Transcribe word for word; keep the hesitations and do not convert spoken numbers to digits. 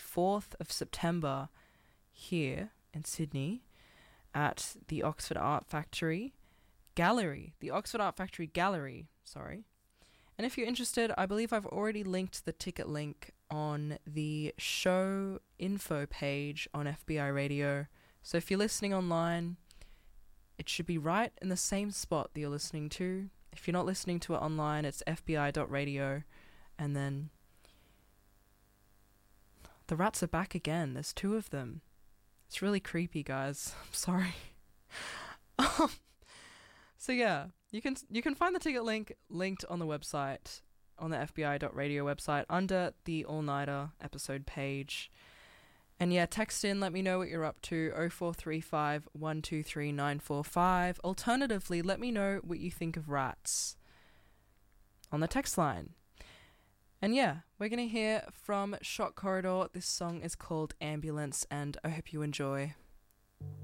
fourth of September here in Sydney at the Oxford Art Factory Gallery. The Oxford Art Factory Gallery, sorry. And if you're interested, I believe I've already linked the ticket link on the show info page on F B I Radio. So if you're listening online, it should be right in the same spot that you're listening to. If you're not listening to it online, it's f b i dot radio. And then the rats are back again. There's two of them. It's really creepy, guys. I'm sorry. So yeah, you can you can find the ticket link linked on the website, on the f b i dot radio website, under the All Nighter episode page. And yeah, text in, let me know what you're up to, oh four three five, one two three, nine four five. Alternatively, let me know what you think of Rats on the text line. And yeah, we're going to hear from Shock Corridor. This song is called Ambulance, and I hope you enjoy.